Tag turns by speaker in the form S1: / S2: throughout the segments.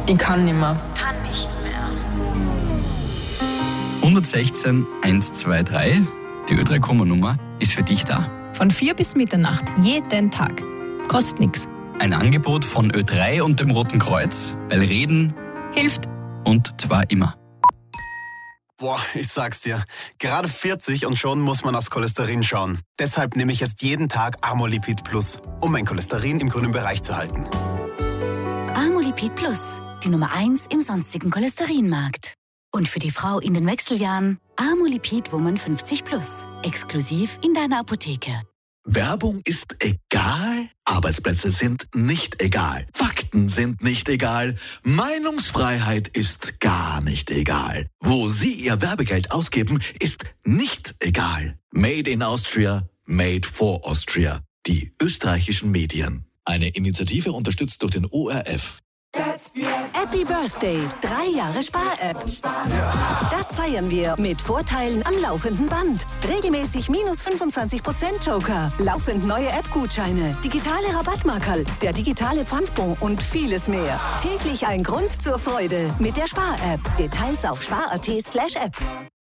S1: Ich kann nicht mehr.
S2: Kann nicht mehr.
S3: 116 123, die Ö3-Komma-Nummer, ist für dich da.
S1: Von 4 bis Mitternacht, jeden Tag. Kostet nichts.
S3: Ein Angebot von Ö3 und dem Roten Kreuz, weil Reden
S1: Hilft.
S3: und zwar immer.
S4: Boah, ich sag's dir, gerade 40 und schon muss man aufs Cholesterin schauen. Deshalb nehme ich jetzt jeden Tag Amolipid Plus, um mein Cholesterin im grünen Bereich zu halten.
S5: Amolipid Plus, die Nummer 1 im sonstigen Cholesterinmarkt. Und für die Frau in den Wechseljahren Amolipid Woman 50 Plus, exklusiv in deiner Apotheke.
S6: Werbung ist egal, Arbeitsplätze sind nicht egal, Fakten sind nicht egal, Meinungsfreiheit ist gar nicht egal. Wo Sie Ihr Werbegeld ausgeben, ist nicht egal. Made in Austria, made for Austria. Die österreichischen Medien. Eine Initiative unterstützt durch den ORF.
S7: Happy Birthday, 3 Jahre Spar-App. Das feiern wir mit Vorteilen am laufenden Band. Regelmäßig minus 25% Joker, laufend neue App-Gutscheine, digitale Rabattmarkerl, der digitale Pfandbon und vieles mehr. Täglich ein Grund zur Freude mit der Spar-App. Details auf spar.at/app.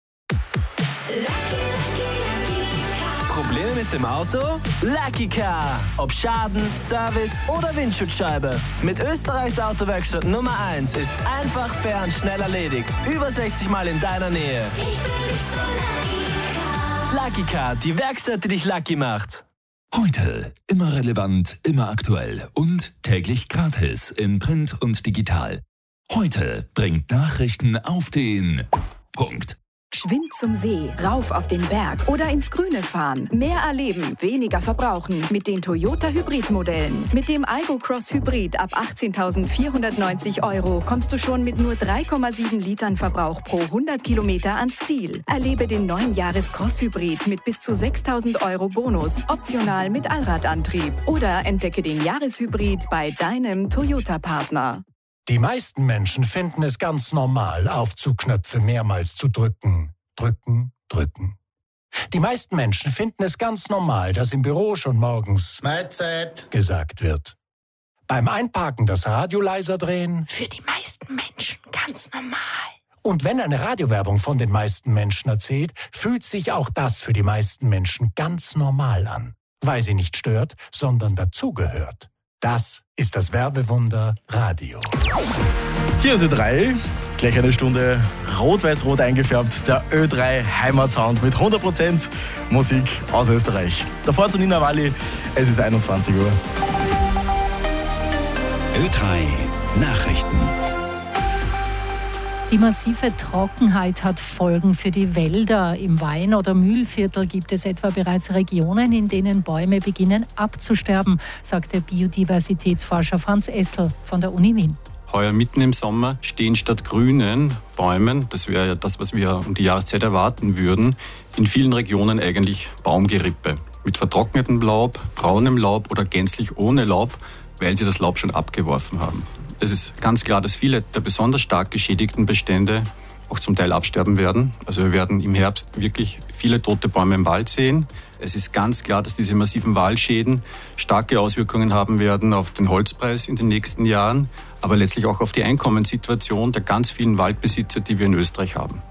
S8: Probleme mit dem Auto? Lucky Car. Ob Schaden, Service oder Windschutzscheibe. Mit Österreichs Autowerkstatt Nummer 1 ist's einfach, fair und schnell erledigt. Über 60 Mal in deiner Nähe. Ich fühl mich so Lucky Car, die Werkstatt, die dich lucky macht.
S9: Heute immer relevant, immer aktuell und täglich gratis in Print und digital. Heute bringt Nachrichten auf den Punkt.
S10: Geschwind zum See, rauf auf den Berg oder ins Grüne fahren. Mehr erleben, weniger verbrauchen mit den Toyota Hybrid-Modellen. Mit dem Aygo Cross Hybrid ab 18.490 € kommst du schon mit nur 3,7 Litern Verbrauch pro 100 Kilometer ans Ziel. Erlebe den neuen Jahres Cross Hybrid mit bis zu 6.000 € Bonus, optional mit Allradantrieb. Oder entdecke den Jahreshybrid bei deinem Toyota-Partner.
S11: Die meisten Menschen finden es ganz normal, Aufzugknöpfe mehrmals zu drücken. Drücken, drücken. Die meisten Menschen finden es ganz normal, dass im Büro schon morgens Mahlzeit gesagt wird. Beim Einparken das Radio leiser drehen.
S1: Für die meisten Menschen ganz normal.
S11: Und wenn eine Radiowerbung von den meisten Menschen erzählt, fühlt sich auch das für die meisten Menschen ganz normal an. Weil sie nicht stört, sondern dazugehört. Das ist das Werbewunder Radio.
S12: Hier ist Ö3, gleich eine Stunde rot-weiß-rot eingefärbt, der Ö3 Heimatsound mit 100% Musik aus Österreich. Davor zu Nina Walli, es ist 21 Uhr.
S9: Ö3 Nachrichten.
S13: Die massive Trockenheit hat Folgen für die Wälder. Im Wein- oder Mühlviertel gibt es etwa bereits Regionen, in denen Bäume beginnen abzusterben, sagt der Biodiversitätsforscher Franz Essel von der Uni Wien.
S14: Heuer mitten im Sommer stehen statt grünen Bäumen, das wäre ja das, was wir um die Jahreszeit erwarten würden, in vielen Regionen eigentlich Baumgerippe. Mit vertrocknetem Laub, braunem Laub oder gänzlich ohne Laub, weil sie das Laub schon abgeworfen haben. Es ist ganz klar, dass viele der besonders stark geschädigten Bestände auch zum Teil absterben werden. Also wir werden im Herbst wirklich viele tote Bäume im Wald sehen. Es ist ganz klar, dass diese massiven Waldschäden starke Auswirkungen haben werden auf den Holzpreis in den nächsten Jahren, aber letztlich auch auf die Einkommenssituation der ganz vielen Waldbesitzer, die wir in Österreich haben.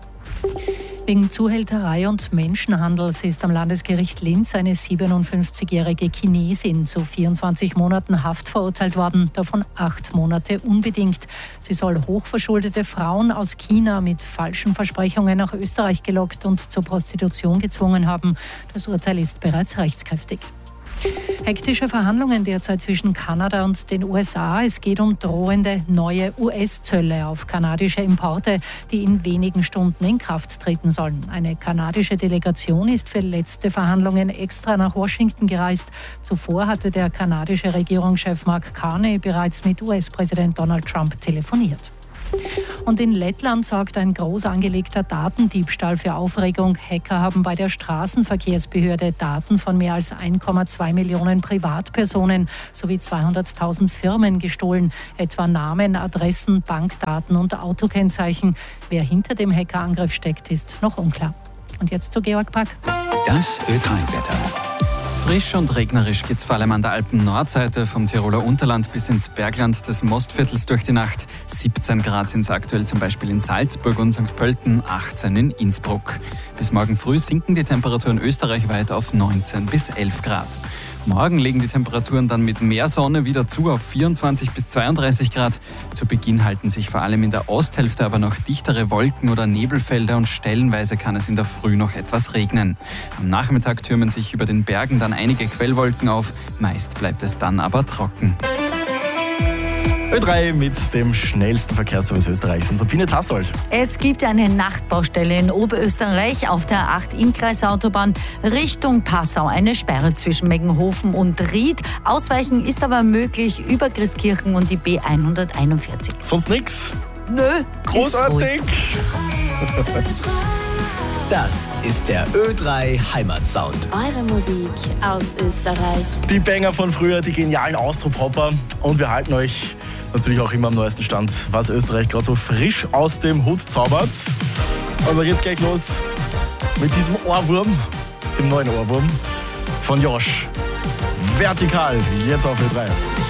S13: Wegen Zuhälterei und Menschenhandels ist am Landesgericht Linz eine 57-jährige Chinesin zu 24 Monaten Haft verurteilt worden, davon 8 Monate unbedingt. Sie soll hochverschuldete Frauen aus China mit falschen Versprechungen nach Österreich gelockt und zur Prostitution gezwungen haben. Das Urteil ist bereits rechtskräftig. Hektische Verhandlungen derzeit zwischen Kanada und den USA. Es geht um drohende neue US-Zölle auf kanadische Importe, die in wenigen Stunden in Kraft treten sollen. Eine kanadische Delegation ist für letzte Verhandlungen extra nach Washington gereist. Zuvor hatte der kanadische Regierungschef Mark Carney bereits mit US-Präsident Donald Trump telefoniert. Und in Lettland sorgt ein groß angelegter Datendiebstahl für Aufregung. Hacker haben bei der Straßenverkehrsbehörde Daten von mehr als 1,2 Millionen Privatpersonen sowie 200.000 Firmen gestohlen. Etwa Namen, Adressen, Bankdaten und Autokennzeichen. Wer hinter dem Hackerangriff steckt, ist noch unklar. Und jetzt zu Georg Pack.
S9: Das Ö3-Wetter.
S3: Frisch und regnerisch geht's vor allem an der Alpen-Nordseite vom Tiroler Unterland bis ins Bergland des Mostviertels durch die Nacht. 17 Grad sind es aktuell zum Beispiel in Salzburg und St. Pölten, 18 in Innsbruck. Bis morgen früh sinken die Temperaturen österreichweit auf 19 bis 11 Grad. Morgen legen die Temperaturen dann mit mehr Sonne wieder zu auf 24 bis 32 Grad. Zu Beginn halten sich vor allem in der Osthälfte aber noch dichtere Wolken- oder Nebelfelder und stellenweise kann es in der Früh noch etwas regnen. Am Nachmittag türmen sich über den Bergen dann einige Quellwolken auf, meist bleibt es dann aber trocken.
S12: Ö3 mit dem schnellsten Verkehrsservice Österreichs. Und Sabine Tassold.
S2: Es gibt eine Nachtbaustelle in Oberösterreich auf der 8 Innkreisautobahn Richtung Passau. Eine Sperre zwischen Meggenhofen und Ried. Ausweichen ist aber möglich über Christkirchen und die B141.
S12: Sonst nix?
S2: Nö.
S12: Großartig.
S8: Das ist der Ö3 Heimatsound.
S15: Eure Musik aus Österreich.
S12: Die Banger von früher, die genialen Austropopper. Und wir halten euch natürlich auch immer am neuesten Stand, was Österreich gerade so frisch aus dem Hut zaubert. Aber jetzt gleich los mit diesem Ohrwurm, dem neuen Ohrwurm von Josh. Vertikal, jetzt auf Ö3.